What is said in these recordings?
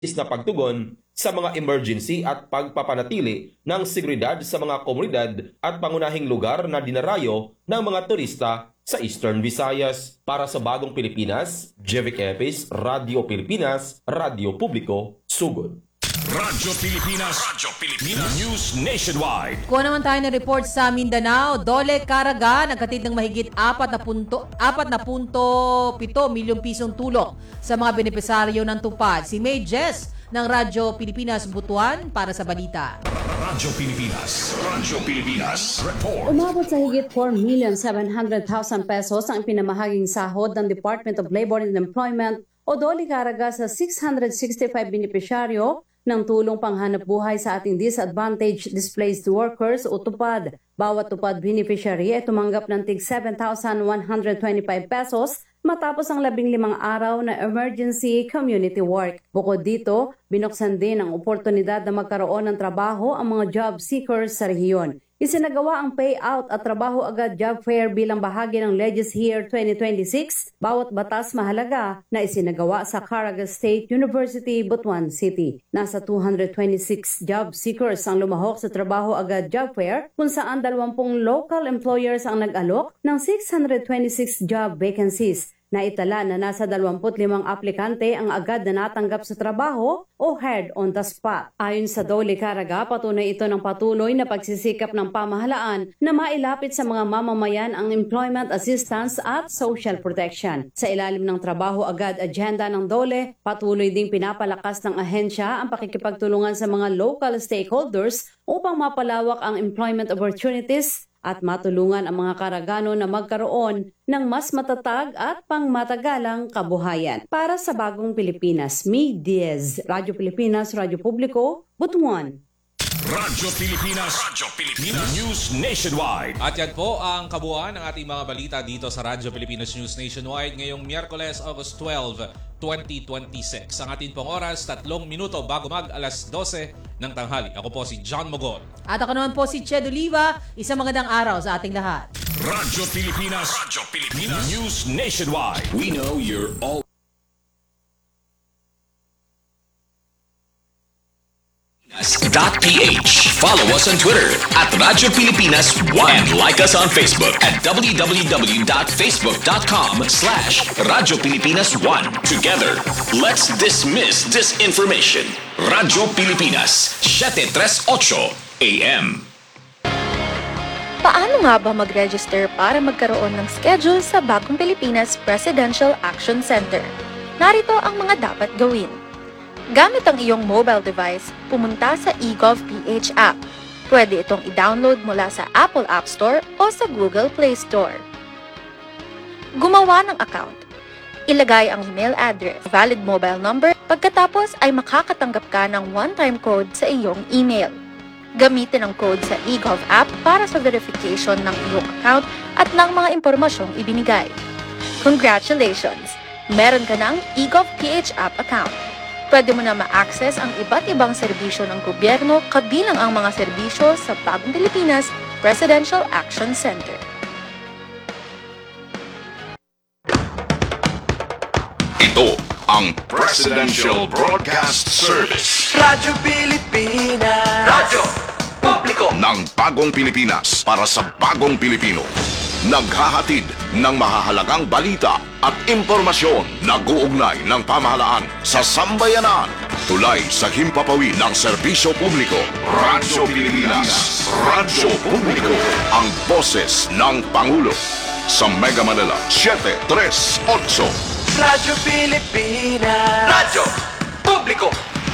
na pagtugon sa mga emergency at pagpapanatili ng seguridad sa mga komunidad at pangunahing lugar na dinarayo ng mga turista sa Eastern Visayas. Para sa Bagong Pilipinas, Jevic Epis, Radio Pilipinas, Radio Publiko, Sugod. Radyo Pilipinas News Nationwide. Kuha naman tayo ng report sa Mindanao. Dole Caraga naghatid ng mahigit 4.7 milyong pisong tulong sa mga benepisaryo ng tupad. Si May Jess ng Radyo Pilipinas Butuan para sa balita. Radyo Pilipinas Report. Umabot sa higit 4,700,000 pesos ang pinamahaging sahod ng Department of Labor and Employment o Dole Caraga sa 665 benepisyaryo ng tulong panghanap buhay sa ating disadvantaged displaced workers o TUPAD. Bawat TUPAD beneficiary ay tumanggap ng tig 7,125 pesos matapos ang 15 araw na emergency community work. Bukod dito, binuksan din ang oportunidad na magkaroon ng trabaho ang mga job seekers sa rehiyon. Isinagawa ang payout at trabaho agad job fair bilang bahagi ng Legis Year 2026, bawat batas mahalaga na isinagawa sa Caraga State University, Butuan City. Nasa 226 job seekers ang lumahok sa trabaho agad job fair kung saan 20 local employers ang nag-alok ng 626 job vacancies. Naitala na nasa 25 aplikante ang agad na natanggap sa trabaho o hired on the spot. Ayon sa Dole Caraga, patunay ito ng patuloy na pagsisikap ng pamahalaan na mailapit sa mga mamamayan ang employment assistance at social protection. Sa ilalim ng trabaho agad agenda ng Dole, patuloy ding pinapalakas ng ahensya ang pakikipagtulungan sa mga local stakeholders upang mapalawak ang employment opportunities at matulungan ang mga Karagano na magkaroon ng mas matatag at pangmatagalang kabuhayan. Para sa Bagong Pilipinas, Mi Diaz, Radyo Pilipinas, Radyo Publiko, Butuan. Radyo Pilipinas News Nationwide. At yan po ang kabuuan ng ating mga balita dito sa Radyo Pilipinas News Nationwide ngayong Miyerkules, August 12, 2026. Ang ating pong oras, 3 minuto bago alas 12 ng tanghali. Ako po si John Mogon. At ako naman po si Ched Oliva. Isang magandang araw sa ating lahat. Radyo Pilipinas News Nationwide. We know you're all .ph. Follow us on Twitter at Radyo Pilipinas 1 and like us on Facebook at www.facebook.com/Radyo Pilipinas 1. Together, let's dismiss disinformation. Radyo Pilipinas 738 AM. Paano nga ba mag-register para magkaroon ng schedule sa Bagong Pilipinas Presidential Action Center? Narito ang mga dapat gawin. Gamit ang iyong mobile device, pumunta sa eGov.ph app. Pwede itong i-download mula sa Apple App Store o sa Google Play Store. Gumawa ng account. Ilagay ang email address, valid mobile number, pagkatapos ay makakatanggap ka ng one-time code sa iyong email. Gamitin ang code sa eGov app para sa verification ng iyong account at ng mga impormasyong ibinigay. Congratulations! Meron ka ng eGov.ph app account. Pwede mo na ma-access ang iba't ibang serbisyo ng gobyerno kabilang ang mga serbisyo sa Bagong Pilipinas Presidential Action Center. Ito ang Presidential Broadcast Service. Radyo Pilipinas. Radyo Publiko Ng Bagong Pilipinas para sa Bagong Pilipino. Naghahatid ng mahahalagang balita at impormasyon na guugnay ng pamahalaan sa sambayanan. Tulay sa himpapawid ng serbisyo publiko. Radyo Pilipinas. Radyo Publiko. Ang boses ng Pangulo. Sa Mega Manila, 738. Radyo Pilipinas. Radyo Publiko.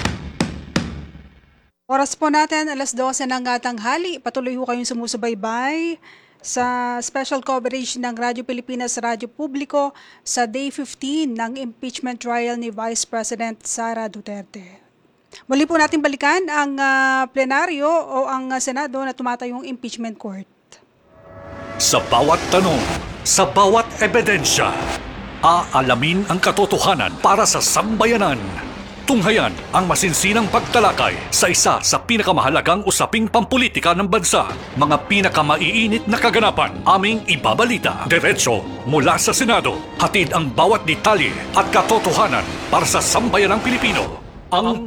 Oras po natin, alas 12 ng tanghali. Patuloy ho kayong sumusubaybay sa special coverage ng Radyo Pilipinas, Radyo Publiko sa Day 15 ng impeachment trial ni Vice President Sara Duterte. Muli po natin balikan ang plenaryo o ang Senado na tumatayong impeachment court. Sa bawat tanong, sa bawat ebidensya, aalamin ang katotohanan para sa sambayanan. Tunghayan ang masinsinang pagtalakay sa isa sa pinakamahalagang usaping pampulitika ng bansa. Mga pinakamaiinit na kaganapan aming ibabalita. Diretso mula sa Senado. Hatid ang bawat detalye at katotohanan para sa sambayanang Pilipino. ang